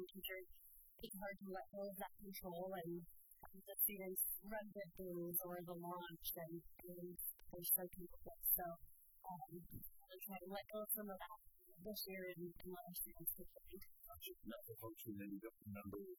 teachers, it's hard to let go of that control and have the students run the things or the launch and push their people. So I'm trying to let go of some of that this year and let our students take the lead. Not the function, then you don't remember